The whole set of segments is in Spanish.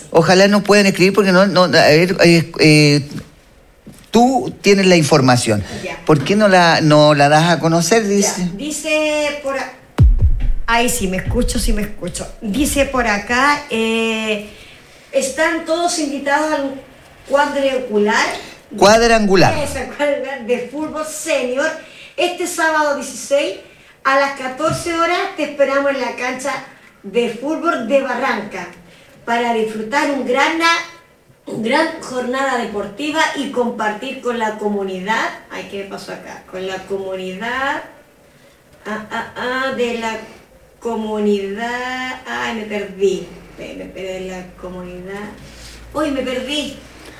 Ojalá nos puedan escribir porque a ver, tú tienes la información. Ya. ¿Por qué no la das a conocer? Dice. Ya. Dice por ahí sí me escucho. Dice por acá, están todos invitados al cuadrangular de fútbol senior este sábado 16 a las 14 horas. Te esperamos en la cancha de fútbol de Barranca para disfrutar gran jornada deportiva y compartir con la comunidad. Ay, ¿qué me pasó acá? Con la comunidad de la comunidad. Ay, me perdí de la comunidad. Uy, me perdí.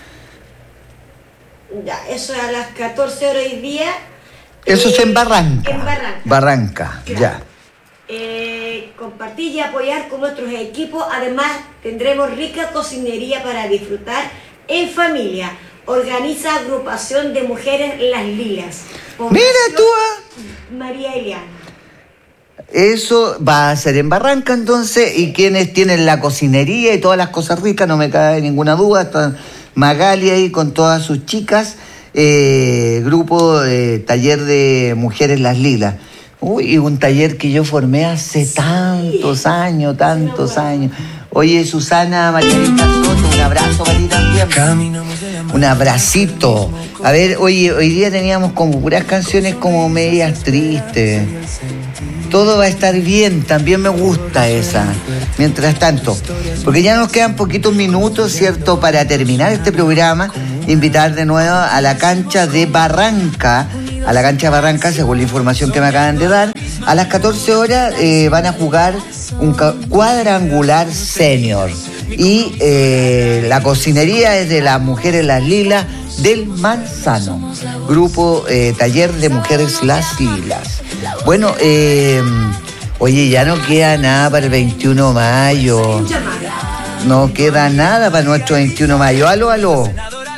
Ya, eso es a las 14 horas y día. Eso es en Barranca. En Barranca. Barranca, claro. Ya. Compartir y apoyar con nuestros equipos. Además, tendremos rica cocinería para disfrutar en familia. Organiza Agrupación de Mujeres Las Lilas. Mira tú. María Eliana. Eso va a ser en Barranca entonces. ¿Y quienes tienen la cocinería y todas las cosas ricas? No me cabe ninguna duda. Está Magali ahí con todas sus chicas. Grupo Taller de Mujeres Las Lilas. Uy, un taller que yo formé hace tantos años. Oye, Susana Margarita Soto, un abrazo para ti también. Un abracito. A ver, oye, hoy día teníamos como puras canciones como medias tristes. Todo va a estar bien, también me gusta esa. Mientras tanto, porque ya nos quedan poquitos minutos, ¿cierto?, para terminar este programa. Invitar de nuevo a la cancha de Barranca. A la cancha de Barranca, según la información que me acaban de dar, a las 14 horas van a jugar un cuadrangular senior. Y la cocinería es de las Mujeres Las Lilas del Manzano. Grupo Taller de Mujeres Las Lilas. Bueno, oye, ya no queda nada para el 21 de mayo. No queda nada para nuestro 21 de mayo. Aló.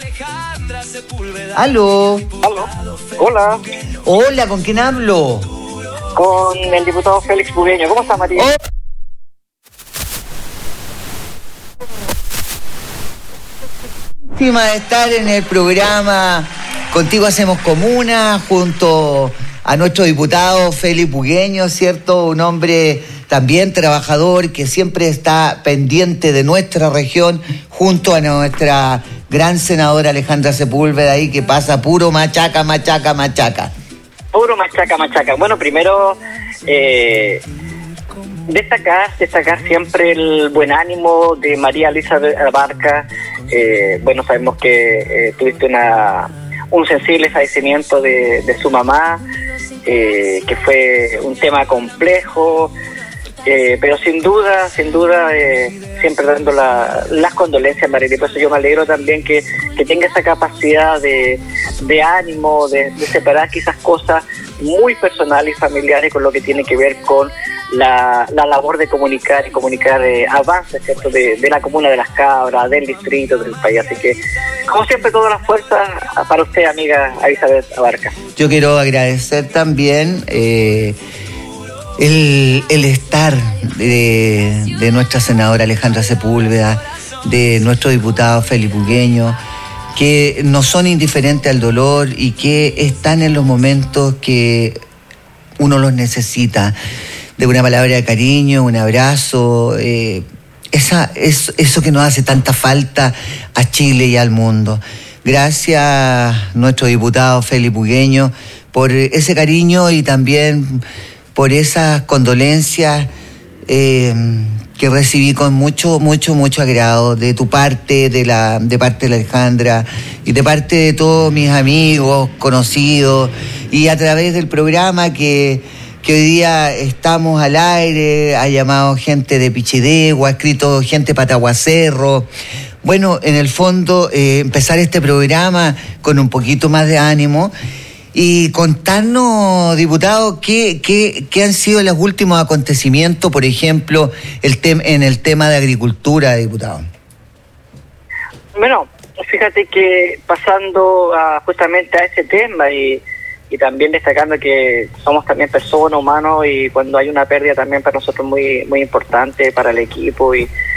Hola, ¿con quién hablo? Con el diputado Félix Bugueño. ¿Cómo estás, Matías? De estar en el programa Contigo Hacemos Comuna, junto a nuestro diputado Félix Bugueño, ¿cierto? Un hombre también trabajador que siempre está pendiente de nuestra región, junto a nuestra gran senadora Alejandra Sepúlveda ahí, que pasa puro machaca. Puro machaca. Bueno, primero destacar siempre el buen ánimo de María Luisa Abarca. Bueno, sabemos que tuviste un sensible fallecimiento de su mamá, que fue un tema complejo, pero sin duda, siempre dando las condolencias, María. Por eso yo me alegro también que tenga esa capacidad de ánimo, de separar quizás cosas muy personales y familiares con lo que tiene que ver con la labor de comunicar avances, ¿cierto?, de la comuna de Las Cabras, del distrito, del país. Así que, como siempre, todas las fuerzas para usted, amiga Elizabeth Abarca. Yo quiero agradecer también el estar de nuestra senadora Alejandra Sepúlveda, de nuestro diputado Félix Bugueño, que no son indiferentes al dolor y que están en los momentos que uno los necesita, de una palabra de cariño, un abrazo, eso que nos hace tanta falta a Chile y al mundo. Gracias, nuestro diputado Félix Bugueño, por ese cariño y también por esas condolencias que recibí con mucho agrado de tu parte, de parte de Alejandra y de parte de todos mis amigos, conocidos, y a través del programa que hoy día estamos al aire. Ha llamado gente de Pichidegua, ha escrito gente de Pataguacerro. Bueno, en el fondo, empezar este programa con un poquito más de ánimo y contarnos, diputado, qué han sido los últimos acontecimientos, por ejemplo, en el tema de agricultura, diputado. Bueno, fíjate que pasando justamente a ese tema y también destacando que somos también personas, humanos, y cuando hay una pérdida también para nosotros muy importante, para el equipo y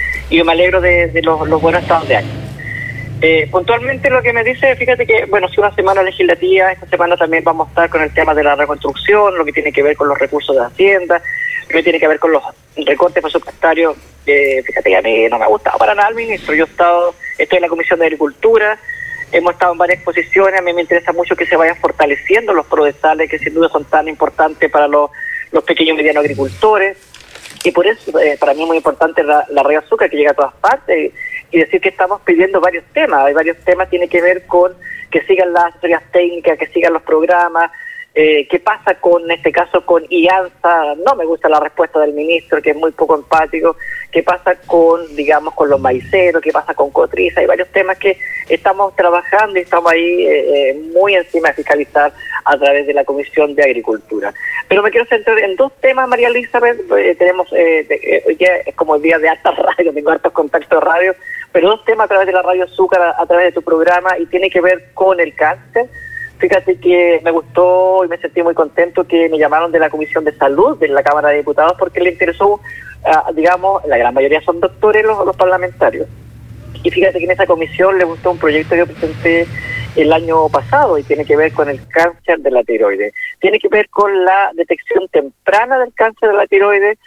y me alegro de los buenos estados de ánimo. Puntualmente lo que me dice, fíjate que, bueno, si una semana legislativa, esta semana también vamos a estar con el tema de la reconstrucción, lo que tiene que ver con los recursos de Hacienda, lo que tiene que ver con los recortes presupuestarios. Fíjate que a mí no me ha gustado para nada el ministro. Yo estoy en la Comisión de Agricultura, hemos estado en varias exposiciones, a mí me interesa mucho que se vayan fortaleciendo los prodesales, que sin duda son tan importantes para los pequeños y medianos agricultores, y por eso para mí es muy importante la red azúcar que llega a todas partes, y decir que estamos pidiendo varios temas. Hay varios temas, tiene que ver con que sigan las asesorías técnicas, que sigan los programas. ¿Qué pasa con, en este caso, con IANSA? No me gusta la respuesta del ministro, que es muy poco empático. ¿Qué pasa con, digamos, con los maiceros? ¿Qué pasa con Cotriza? Hay varios temas que estamos trabajando y estamos ahí muy encima de fiscalizar a través de la Comisión de Agricultura. Pero me quiero centrar en dos temas, María Elizabeth. Tenemos, hoy día es como el día de harta radio, tengo hartos contactos de radio, pero dos temas a través de la Radio Azúcar, a través de tu programa, y tiene que ver con el cáncer. Fíjate que me gustó y me sentí muy contento que me llamaron de la Comisión de Salud de la Cámara de Diputados, porque le interesó, digamos, la gran mayoría son doctores los parlamentarios. Y fíjate que en esa comisión le gustó un proyecto que yo presenté el año pasado y tiene que ver con el cáncer de la tiroides. Tiene que ver con la detección temprana del cáncer de la tiroides.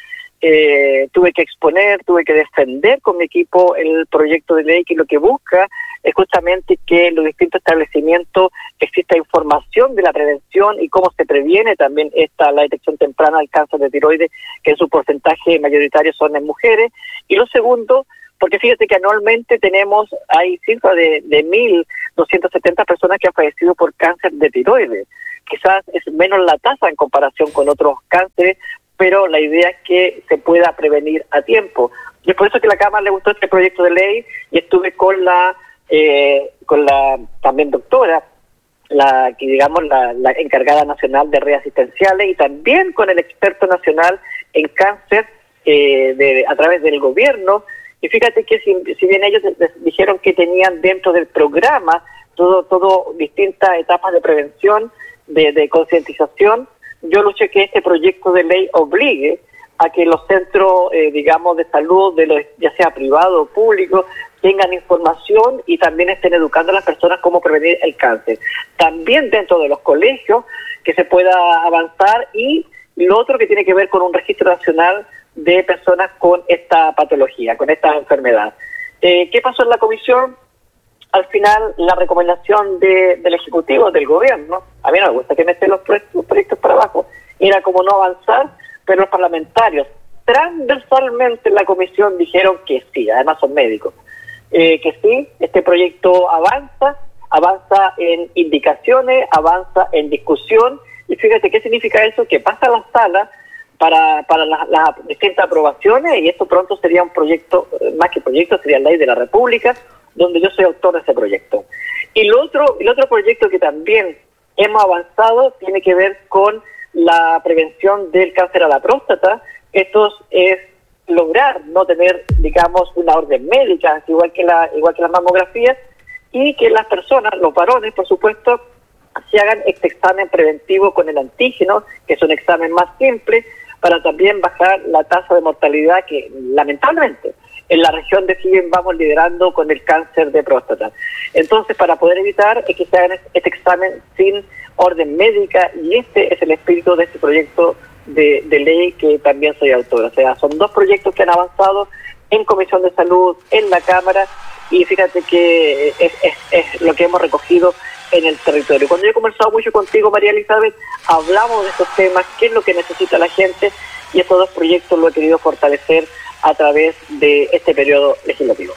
Tuve que exponer, tuve que defender con mi equipo el proyecto de ley que lo que busca es justamente que en los distintos establecimientos exista información de la prevención y cómo se previene también la detección temprana del cáncer de tiroides, que en su porcentaje mayoritario son en mujeres. Y lo segundo, porque fíjate que anualmente hay cifras de 1.270 personas que han fallecido por cáncer de tiroides. Quizás es menos la tasa en comparación con otros cánceres, pero la idea es que se pueda prevenir a tiempo. Y es por eso que a la Cámara le gustó este proyecto de ley, y estuve con la también doctora, la encargada nacional de redes asistenciales, y también con el experto nacional en cáncer a través del gobierno. Y fíjate que si bien ellos dijeron que tenían dentro del programa todo distintas etapas de prevención, de concientización, yo luché que este proyecto de ley obligue a que los centros, de salud, ya sea privado o público, tengan información y también estén educando a las personas cómo prevenir el cáncer. También dentro de los colegios, que se pueda avanzar, y lo otro que tiene que ver con un registro nacional de personas con esta patología, con esta enfermedad. ¿Qué pasó en la comisión? Al final, la recomendación del Ejecutivo, del Gobierno, a mí no me gusta que me estén los proyectos para abajo, era como no avanzar, pero los parlamentarios transversalmente en la comisión dijeron que sí, además son médicos, que sí, este proyecto avanza en indicaciones, avanza en discusión, y fíjate qué significa eso, que pasa a la sala para las distintas aprobaciones, y esto pronto sería un proyecto, más que proyecto, sería ley de la República, donde yo soy autor de ese proyecto. Y el otro proyecto que también hemos avanzado tiene que ver con la prevención del cáncer a la próstata. Esto es lograr no tener, digamos, una orden médica, igual que las mamografías, y que las personas, los varones, por supuesto, se hagan este examen preventivo con el antígeno, que es un examen más simple, para también bajar la tasa de mortalidad que, lamentablemente, en la región de Higgins vamos liderando con el cáncer de próstata. Entonces, para poder evitar es que se hagan este examen sin orden médica, y este es el espíritu de este proyecto de ley que también soy autor. O sea, son dos proyectos que han avanzado en Comisión de Salud, en la Cámara, y fíjate que es lo que hemos recogido en el territorio. Cuando yo he conversado mucho contigo, María Elizabeth, hablamos de estos temas, qué es lo que necesita la gente, y estos dos proyectos lo he querido fortalecer a través de este periodo legislativo.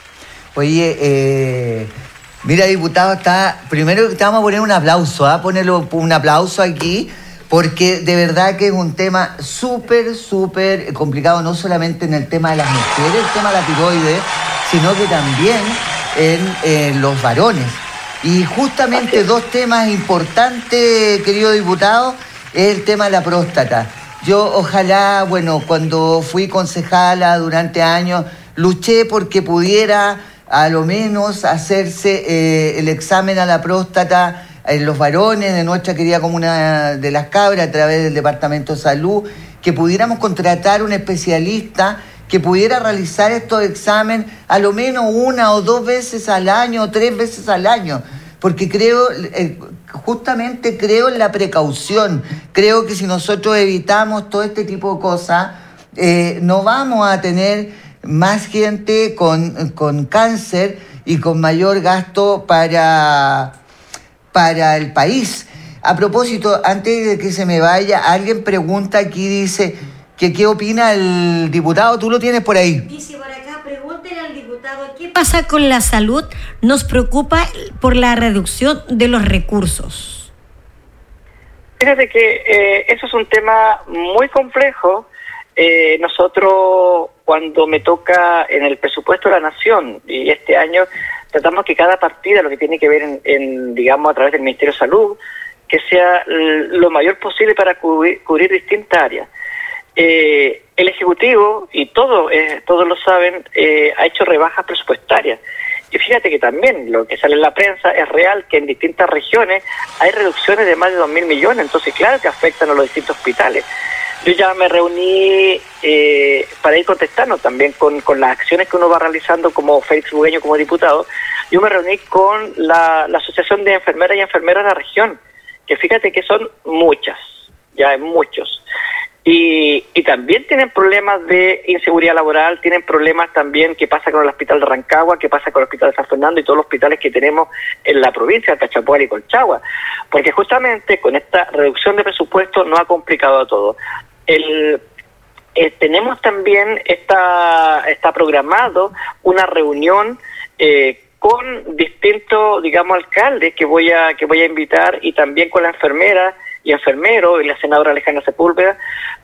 Oye, mira, diputado, primero te vamos a poner un aplauso, ponerle un aplauso aquí, porque de verdad que es un tema súper complicado, no solamente en el tema de las mujeres, el tema de la tiroides, sino que también en los varones. Y justamente dos temas importantes, querido diputado, es el tema de la próstata. Yo ojalá, cuando fui concejala durante años, luché porque pudiera a lo menos hacerse el examen a la próstata en los varones de nuestra querida comuna de Las Cabras a través del Departamento de Salud, que pudiéramos contratar un especialista que pudiera realizar estos exámenes a lo menos 1 o 2 veces al año o 3 veces al año, porque justamente creo en la precaución. Creo que si nosotros evitamos todo este tipo de cosas, no vamos a tener más gente con cáncer y con mayor gasto para el país. A propósito, antes de que se me vaya, alguien pregunta aquí, dice, que qué opina el diputado. ¿Tú lo tienes por ahí? Dice por acá, pregúntenle al diputado, ¿qué pasa con la salud? Nos preocupa por la reducción de los recursos. Fíjate que eso es un tema muy complejo. Nosotros, cuando me toca en el presupuesto de la Nación, y este año tratamos que cada partida, lo que tiene que ver digamos, a través del Ministerio de Salud, que sea lo mayor posible para cubrir distintas áreas. El Ejecutivo, y todos lo saben, ha hecho rebajas presupuestarias. Y fíjate que también lo que sale en la prensa es real, que en distintas regiones hay reducciones de más de 2.000 millones, entonces claro que afectan a los distintos hospitales. Yo ya me reuní para ir contestando también con las acciones que uno va realizando como Félix Bugueño, como diputado. Yo me reuní con la Asociación de Enfermeras y Enfermeros de la región, que fíjate que son muchas, ya hay muchos. Y también tienen problemas de inseguridad laboral, tienen problemas también que pasa con el hospital de Rancagua, que pasa con el hospital de San Fernando y todos los hospitales que tenemos en la provincia de Cachapoal y Colchagua, porque justamente con esta reducción de presupuesto nos ha complicado todo. Tenemos también está programado una reunión con distintos, digamos, alcaldes que voy a invitar, y también con la enfermera y enfermero y la senadora Alejandra Sepúlveda,